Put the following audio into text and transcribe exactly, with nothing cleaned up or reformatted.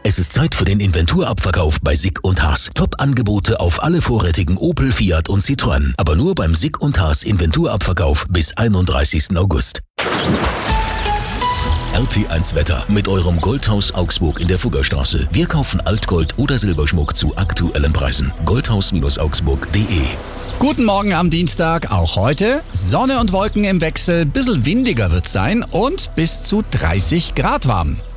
Es ist Zeit für den Inventurabverkauf bei Sick und Haas. Top-Angebote auf alle vorrätigen Opel, Fiat und Citroën. Aber nur beim Sick und Haas Inventurabverkauf bis einunddreißigsten August. R T eins Wetter mit eurem Goldhaus Augsburg in der Fuggerstraße. Wir kaufen Altgold oder Silberschmuck zu aktuellen Preisen. goldhaus augsburg punkt de. Guten Morgen am Dienstag, auch heute. Sonne und Wolken im Wechsel, bisschen windiger wird sein und bis zu dreißig Grad warm.